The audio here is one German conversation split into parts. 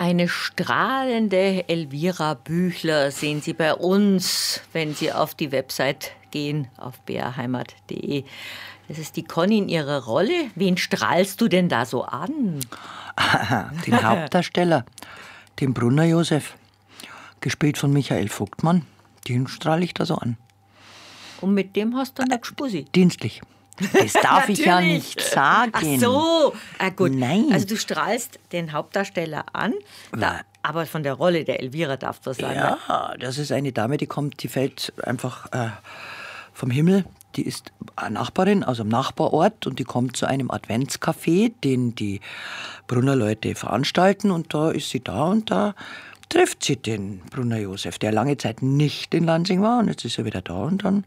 Eine strahlende Elvira Büchler sehen Sie bei uns, wenn Sie auf die Website gehen, auf brheimat.de. Das ist die Conny in ihrer Rolle. Wen strahlst du denn da so an? Den Hauptdarsteller, den Brunner Josef, gespielt von Michael Vogtmann. Den strahle ich da so an. Und mit dem hast du dann Gspusi? Dienstlich. Das darf ich ja nicht sagen. Ach so, gut. Nein. Also du strahlst den Hauptdarsteller an, aber von der Rolle der Elvira darfst du sagen. Ja, das ist eine Dame, die fällt einfach vom Himmel. Die ist eine Nachbarin aus einem Nachbarort und die kommt zu einem Adventscafé, den die Brunner Leute veranstalten. Und da ist sie da und da trifft sie den Brunner Josef, der lange Zeit nicht in Lansing war. Und jetzt ist er wieder da und dann.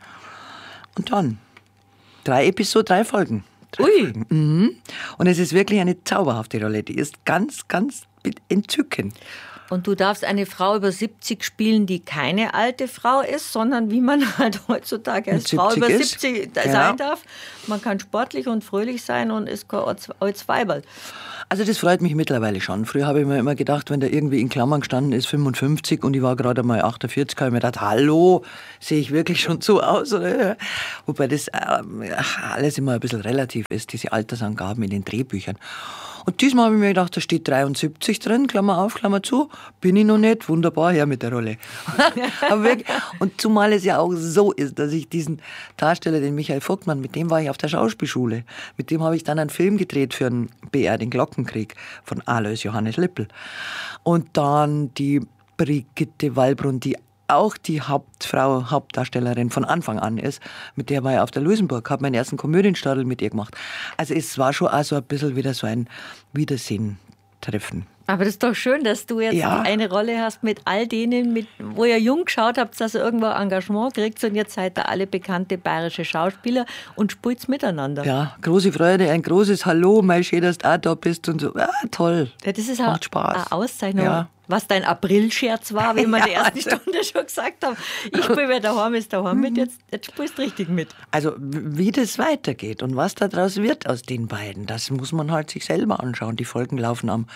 3 Folgen. Ui. Mhm. Und es ist wirklich eine zauberhafte Rolle. Die ist ganz, ganz entzückend. Und du darfst eine Frau über 70 spielen, die keine alte Frau ist, sondern wie man halt heutzutage als Frau über 70 sein darf. Man kann sportlich und fröhlich sein und ist kein altes Weiberl. Also das freut mich mittlerweile schon. Früher habe ich mir immer gedacht, wenn da irgendwie in Klammern gestanden ist, 55 und ich war gerade mal 48, habe ich mir gedacht, hallo, sehe ich wirklich schon so aus? Oder? Wobei das alles immer ein bisschen relativ ist, diese Altersangaben in den Drehbüchern. Und diesmal habe ich mir gedacht, da steht 73 drin, Klammer auf, Klammer zu, bin ich noch nicht, wunderbar, her mit der Rolle. Aber wirklich, und zumal es ja auch so ist, dass ich diesen Darsteller, den Michael Vogtmann, mit dem war ich auf der Schauspielschule, mit dem habe ich dann einen Film gedreht für den BR, den Glockenkrieg, von Alois Johannes Lippl. Und dann die Brigitte Wallbrunn, die auch die Hauptdarstellerin von Anfang an ist, mit der war ich auf der Luisenburg, habe meinen ersten Komödienstadel mit ihr gemacht. Also es war schon auch so ein bisschen wieder so ein Wiedersehen-Treffen. Aber das ist doch schön, dass du jetzt eine Rolle hast mit all denen, wo ihr jung geschaut habt, dass ihr irgendwo Engagement kriegt und jetzt seid ihr alle bekannte bayerische Schauspieler und spielt miteinander. Ja, große Freude, ein großes Hallo, mein schön, dass du auch da bist und so. Ja, toll. Ja, das ist macht Spaß. Eine Auszeichnung. Ja. Was dein Aprilscherz war, wie wir in der ersten Stunde schon gesagt haben. Ich spiele, wer daheim ist, daheim mit, jetzt spielst du richtig mit. Also wie das weitergeht und was daraus wird aus den beiden, das muss man halt sich selber anschauen. Die Folgen laufen am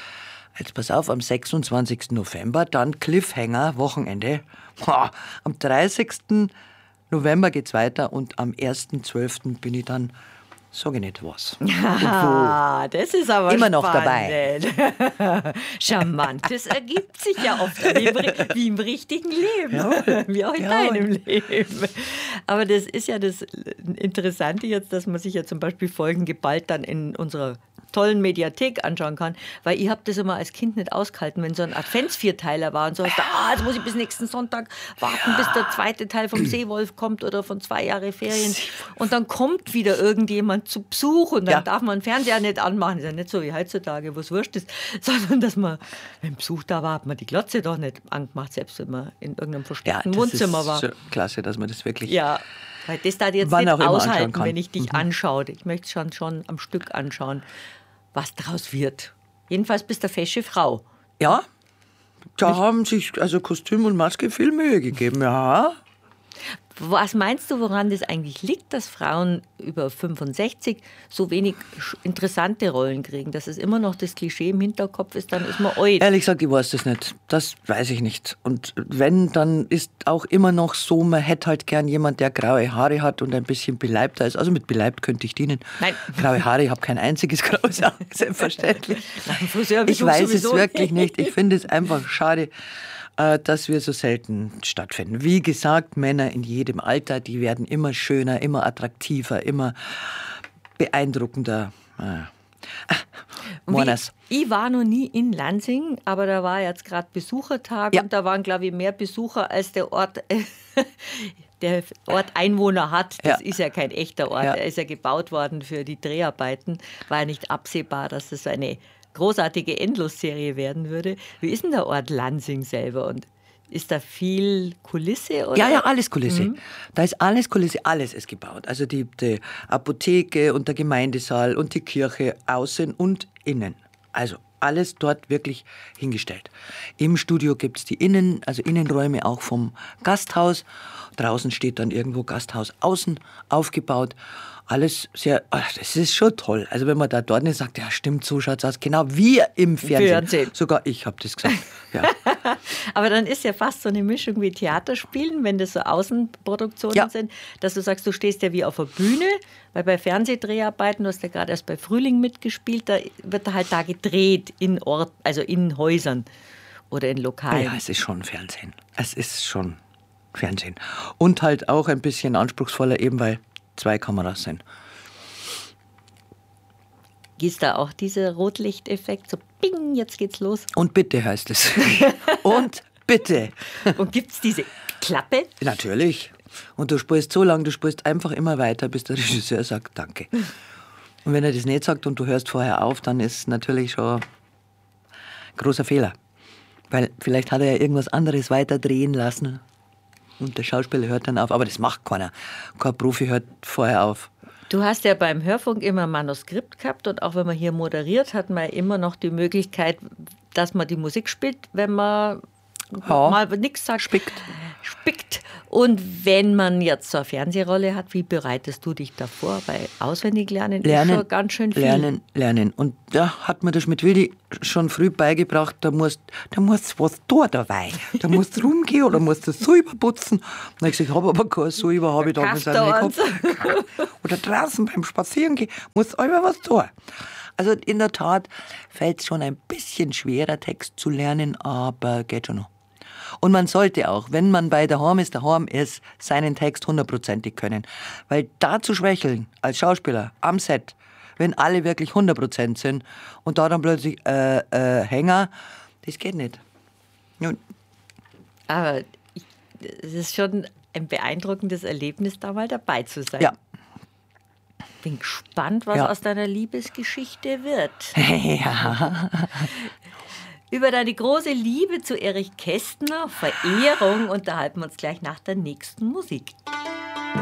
26. November, dann Cliffhanger, Wochenende. Am 30. November geht's weiter und am 1.12. bin ich dann, sage ich nicht was. Ah, das ist aber immer spannend. noch dabei. Charmant. Das ergibt sich ja oft wie im richtigen Leben. Ja. Wie auch in deinem Leben. Aber das ist ja das Interessante jetzt, dass man sich ja zum Beispiel Folgen geballt dann in unserer tollen Mediathek anschauen kann, weil ich habe das immer als Kind nicht ausgehalten, wenn so ein Adventsvierteiler war und so, jetzt muss ich bis nächsten Sonntag warten, bis der zweite Teil vom Seewolf kommt oder von 2 Jahre Ferien und dann kommt wieder irgendjemand zu Besuch und dann darf man den Fernseher nicht anmachen, das ist ja nicht so wie heutzutage, wo es wurscht ist, sondern dass man, wenn Besuch da war, hat man die Glotze doch nicht angemacht, selbst wenn man in irgendeinem versteckten Wohnzimmer war. Ja, das ist klasse, dass man das wirklich... Ja. Weil das darf ich jetzt nicht aushalten, wenn ich dich anschaue. Ich möchte schon am Stück anschauen, was daraus wird. Jedenfalls bist du eine fesche Frau. Ja, da haben sich also Kostüm und Maske viel Mühe gegeben, ja. Was meinst du, woran das eigentlich liegt, dass Frauen über 65 so wenig interessante Rollen kriegen? Dass es immer noch das Klischee im Hinterkopf ist, dann ist man alt. Ehrlich gesagt, ich weiß das nicht. Das weiß ich nicht. Und wenn, dann ist auch immer noch so, man hätte halt gern jemand, der graue Haare hat und ein bisschen beleibter ist. Also mit beleibt könnte ich dienen. Nein. Graue Haare, ich habe kein einziges graues Haar, selbstverständlich. Nein, Friseur, ich weiß es wirklich nicht. Ich finde es einfach schade, dass wir so selten stattfinden. Wie gesagt, Männer in jedem Alter, die werden immer schöner, immer attraktiver, immer beeindruckender. Ich war noch nie in Lansing, aber da war jetzt gerade Besuchertag und da waren, glaube ich, mehr Besucher als der Ort Einwohner hat. Das ist ja kein echter Ort. Er ist ja gebaut worden für die Dreharbeiten. War ja nicht absehbar, dass das so eine großartige Endlosserie werden würde. Wie ist denn der Ort Lansing selber und ist da viel Kulisse? Oder? Ja, alles Kulisse. Da ist alles Kulisse, alles ist gebaut. Also die Apotheke und der Gemeindesaal und die Kirche außen und innen. Also alles dort wirklich hingestellt. Im Studio gibt es die Innenräume auch vom Gasthaus. Draußen steht dann irgendwo Gasthaus außen aufgebaut. alles sehr, das ist schon toll. Also wenn man da dort nicht sagt, ja stimmt, so schaut's aus, genau wie im Fernsehen. Sogar ich habe das gesagt. Ja. Aber dann ist ja fast so eine Mischung wie Theaterspielen, wenn das so Außenproduktionen sind, dass du sagst, du stehst ja wie auf der Bühne, weil bei Fernsehdreharbeiten, du hast ja gerade erst bei Frühling mitgespielt, da wird halt da gedreht in also in Häusern oder in Lokalen. Ja, es ist schon Fernsehen. Es ist schon Fernsehen. Und halt auch ein bisschen anspruchsvoller, eben weil 2 Kameras sind. Ist da auch dieser Rotlichteffekt, so bing, jetzt geht's los? Und bitte heißt es. Und bitte. Und gibt's diese Klappe? Natürlich. Und du spielst so lange, du spielst einfach immer weiter, bis der Regisseur sagt Danke. Und wenn er das nicht sagt und du hörst vorher auf, dann ist natürlich schon ein großer Fehler. Weil vielleicht hat er ja irgendwas anderes weiter drehen lassen. Und der Schauspieler hört dann auf. Aber das macht keiner. Kein Profi hört vorher auf. Du hast ja beim Hörfunk immer ein Manuskript gehabt. Und auch wenn man hier moderiert, hat man immer noch die Möglichkeit, dass man die Musik spielt, wenn man mal nichts sagt. Spickt. Und wenn man jetzt so eine Fernsehrolle hat, wie bereitest du dich davor? Weil auswendig lernen ist schon ganz schön viel. Lernen. Und da hat mir der Schmidt-Wildi schon früh beigebracht, da musst was da dabei. Da musst du rumgehen oder musst du Silber putzen. Dann habe ich gesagt, ich habe aber kein Silber, habe ich damals nicht gehabt. Oder draußen beim Spazierengehen, musst du immer was tun. Also in der Tat fällt es schon ein bisschen schwerer, Text zu lernen, aber geht schon noch. Und man sollte auch, wenn man bei daheim ist, seinen Text 100%ig können. Weil da zu schwächeln als Schauspieler am Set, wenn alle wirklich 100% sind und da dann plötzlich Hänger, das geht nicht. Und aber es ist schon ein beeindruckendes Erlebnis, da mal dabei zu sein. Ja. Bin gespannt, was aus deiner Liebesgeschichte wird. Ja. Über deine große Liebe zu Erich Kästner, Verehrung, unterhalten wir uns gleich nach der nächsten Musik.